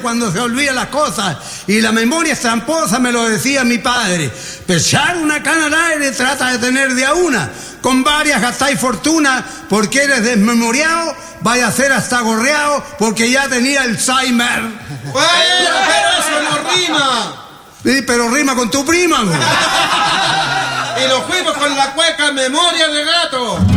cuando se olvidan las cosas. Y la memoria es tramposa, me lo decía mi padre. Pechar una cana al aire trata de tener de a una. Con varias gastáis fortuna porque eres desmemoriado. Vaya a ser hasta gorreado porque ya tenía Alzheimer. Bueno, pero eso no rima. Sí, pero rima con tu prima, güey. Y lo fuimos con la cueca Memoria de Gato.